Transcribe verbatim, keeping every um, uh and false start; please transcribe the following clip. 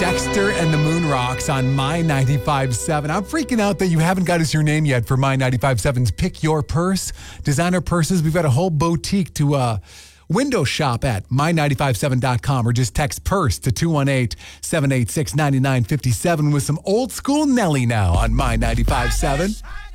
Dexter and the Moon Rocks on My ninety-five point seven. I'm freaking out that you haven't got us your name yet for My ninety-five point seven's Pick Your Purse. Designer purses. We've got a whole boutique to uh, window shop at my nine five seven dot com or just text purse to two one eight, seven eight six, nine nine five seven with some old school Nelly now on My ninety-five point seven.